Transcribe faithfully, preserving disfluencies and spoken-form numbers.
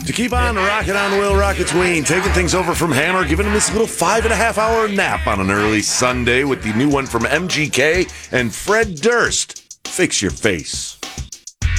To keep on rocking on Will Rockets Wayne, taking things over from Hammer, giving him this little five and a half hour nap on an early Sunday with the new one from M G K and Fred Durst. Fix Your Face.